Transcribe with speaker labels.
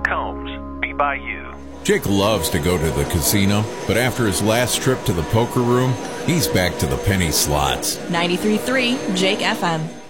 Speaker 1: Combs, be by you.
Speaker 2: Jake loves to go to the casino, but after his last trip to the poker room, he's back to the penny slots.
Speaker 3: 93.3 Jake FM.